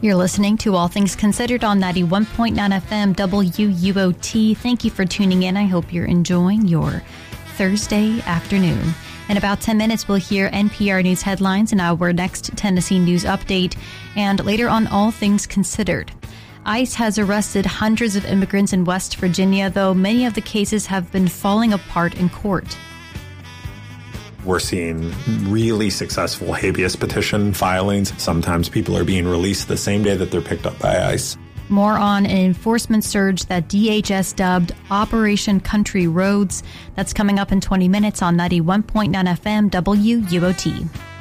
You're listening to All Things Considered on 91.9 FM WUOT. Thank you for tuning in. I hope you're enjoying your Thursday afternoon. In about 10 minutes, we'll hear NPR News headlines in our next Tennessee News Update, and later on All Things Considered. ICE has arrested hundreds of immigrants in West Virginia, though many of the cases have been falling apart in court. We're seeing really successful habeas petition filings. Sometimes people are being released the same day that they're picked up by ICE. More on an enforcement surge that DHS dubbed Operation Country Roads. That's coming up in 20 minutes on 91.9 FM WUOT.